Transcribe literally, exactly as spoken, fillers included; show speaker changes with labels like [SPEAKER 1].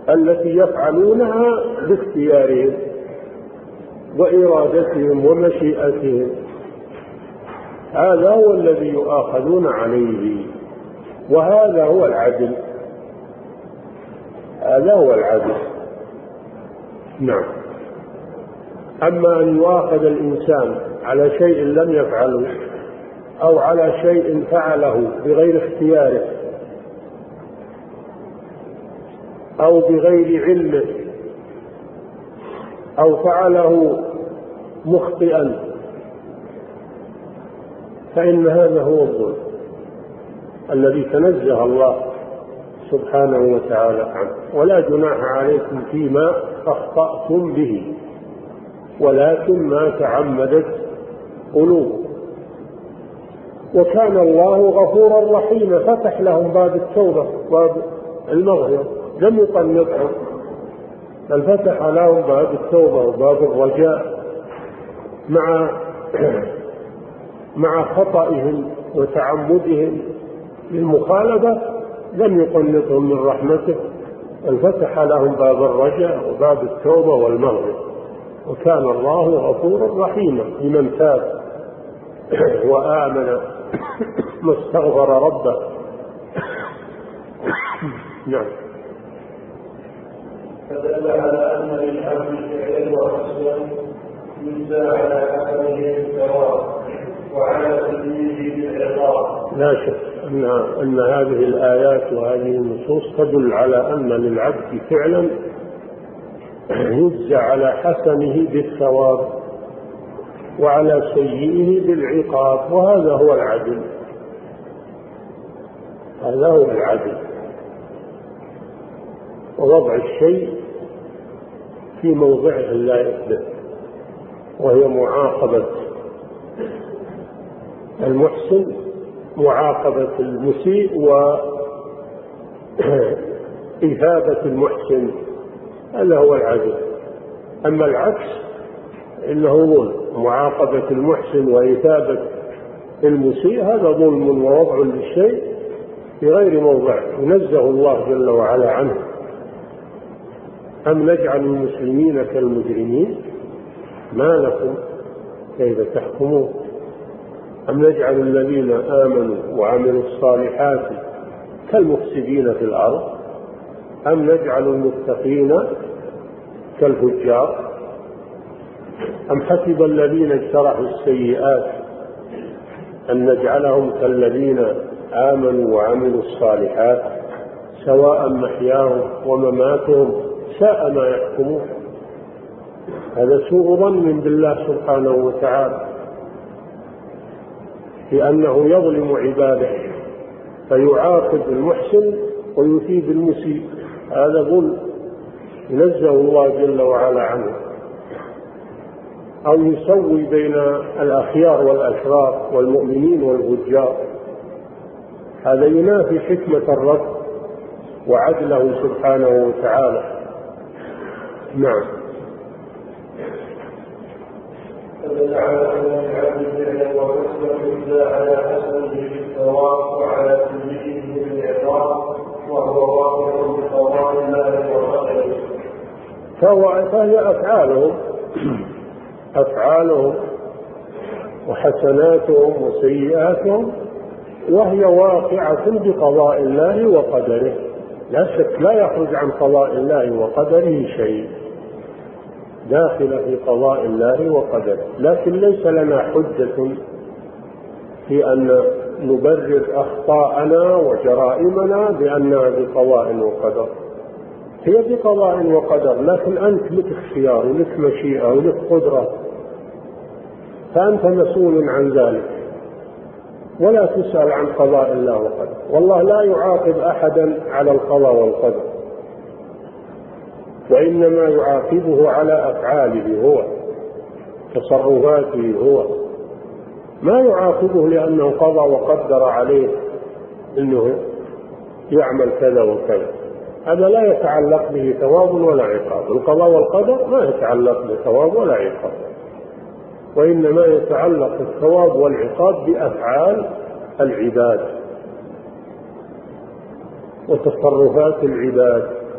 [SPEAKER 1] التي يفعلونها باختيارهم وإرادتهم ومشيئتهم. هذا هو الذي يؤاخذون عليه، وهذا هو العدل. هذا هو العدل. نعم. أما أن يؤاخذ الإنسان على شيء لم يفعله أو على شيء فعله بغير اختياره أو بغير علمه أو فعله مخطئا، فإن هذا هو الظلم الذي تنزه الله سبحانه وتعالى عنه. ولا جناح عليكم فيما أخطأتم به ولكن ما تعمدت قلوبكم. وكان الله غفورا رحيما، فتح لهم باب التوبة باب المغفرة، لم يقنطهم، بل فتح لهم باب التوبة وباب الرجاء مع مع خطئهم وتعمدهم للمخالفة، لم يقنطهم من رحمته، بل فتح لهم باب الرجاء وباب التوبة والمغفرة. وكان الله غفورا رحيما لمن تاب وآمن واستغفر ربه. نعم.
[SPEAKER 2] فدل على أن للعبد فعلا وحسنا يجزى على حسنه بالثواب وعلى سبيله بالعقاب.
[SPEAKER 1] لا شك أن أن هذه الآيات وهذه النصوص تدل على أن للعبد فعلا يجزى على حسنه بالثواب وعلى سيئه بالعقاب، وهذا هو العدل. هذا هو العدل، ووضع الشيء في موضعه اللائق به، وهي معاقبة المحسن معاقبة المسيء وإثابة المحسن. هذا هو العدل. أما العكس إنه ظلم، معاقبة المحسن وإثابة المسيء هذا ظلم ووضع للشيء في غير موضعه، ينزه الله جل وعلا عنه. أم نجعل المسلمين كالمجرمين ما لكم كيف تحكمون؟ أم نجعل الذين آمنوا وعملوا الصالحات كالمفسدين في الأرض أم نجعل المتقين كالفجار أم حسب الذين اجترحوا السيئات أن نجعلهم كالذين آمنوا وعملوا الصالحات سواء محياهم ومماتهم ساء ما يحكمون. هذا سوء ظن بالله سبحانه وتعالى، لأنه يظلم عباده فيعاقب المحسن ويثيب المسيء. هذا ظلم ينزه الله جل وعلا عنه. أو يسوي بين الأخيار والأشرار والمؤمنين والفجار، هذا ينافي حكمة الرب وعدله سبحانه وتعالى. نعم.
[SPEAKER 2] فدل على أن العبد فعلا وحسنا يجزى على حسنه بالثواب وعلى سيئه بالعقاب، وهو واقع بقضاء الله وقدره.
[SPEAKER 1] فهي أفعالهم أفعالهم وحسناتهم وسيئاتهم، وهي واقعة بقضاء الله وقدره، لا شك لا يخرج عن قضاء الله وقدره شيء، داخل في قضاء الله وقدره. لكن ليس لنا حجة في أن نبرر أخطاءنا وجرائمنا بأنها بقضاء وقدر. هي بقضاء وقدر، لكن أنت لك اختيار ولك مشيئة ولك قدرة، فأنت مسؤول عن ذلك ولا تسأل عن قضاء الله وقدر. والله لا يعاقب أحدا على القضاء والقدر، وإنما يعاقبه على أفعاله هو، تصرفاته هو، ما يعاقبه لأنه قضى وقدر عليه أنه يعمل كذا وكذا. هذا لا يتعلق به ثواب ولا عقاب. القضاء والقدر ما يتعلق بثواب ولا عقاب، وإنما يتعلق الثواب والعقاب بأفعال العباد وتصرفات العباد.